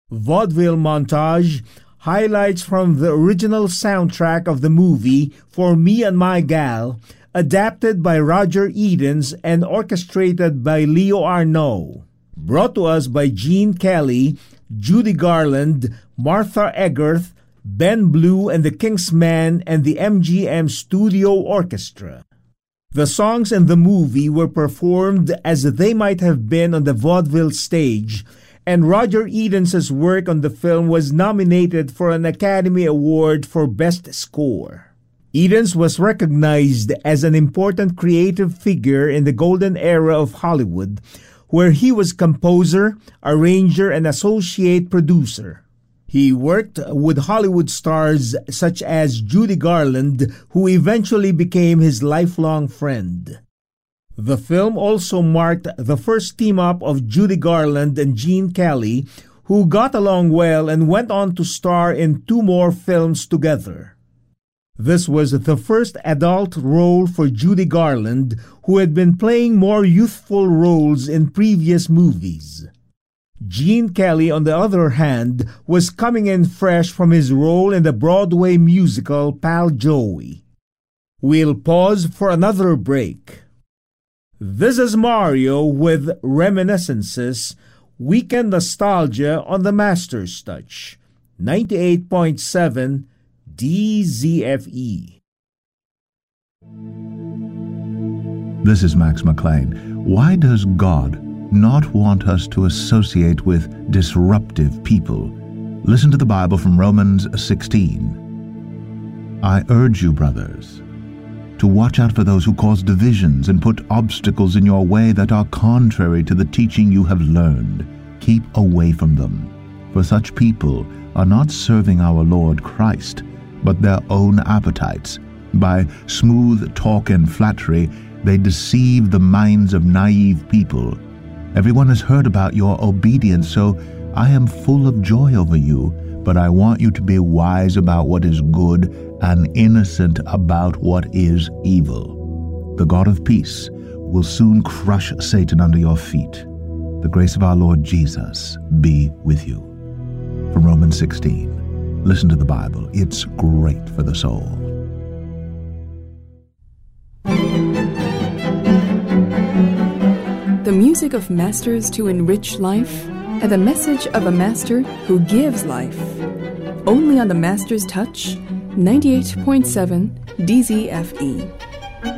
Vaudeville montage, highlights from the original soundtrack of the movie For Me and My Gal, adapted by Roger Edens and orchestrated by Leo Arnault. Brought to us by Gene Kelly, Judy Garland, Martha Egerth, Ben Blue and the Kingsmen, and the MGM Studio Orchestra. The songs in the movie were performed as they might have been on the vaudeville stage, and Roger Edens' work on the film was nominated for an Academy Award for Best Score. Edens was recognized as an important creative figure in the golden era of Hollywood, where he was composer, arranger, and associate producer. He worked with Hollywood stars such as Judy Garland, who eventually became his lifelong friend. The film also marked the first team-up of Judy Garland and Gene Kelly, who got along well and went on to star in 2 more films together. This was the first adult role for Judy Garland, who had been playing more youthful roles in previous movies. Gene Kelly, on the other hand, was coming in fresh from his role in the Broadway musical Pal Joey. We'll pause for another break. This is Mario with Reminiscences, Weekend Nostalgia on the Master's Touch, 98.7 DZFE. This is Max McLean. Why does God not want us to associate with disruptive people? Listen to the Bible from Romans 16. I urge you, brothers, to watch out for those who cause divisions and put obstacles in your way that are contrary to the teaching you have learned. Keep away from them, for such people are not serving our Lord Christ, but their own appetites. By smooth talk and flattery, they deceive the minds of naive people. Everyone has heard about your obedience, so I am full of joy over you, but I want you to be wise about what is good and innocent about what is evil. The God of peace will soon crush Satan under your feet. The grace of our Lord Jesus be with you. From Romans 16. Listen to the Bible. It's great for the soul. The music of masters to enrich life, and the message of a master who gives life. Only on the Master's Touch, 98.7 DZFE.